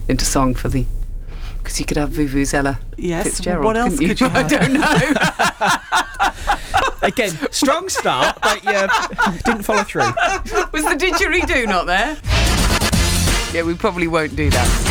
into song for the... Because you could have Vuvuzela Fitzgerald. What else could you have? I don't know. Again, strong start, but you didn't follow through. Was the didgeridoo not there? Yeah, we probably won't do that.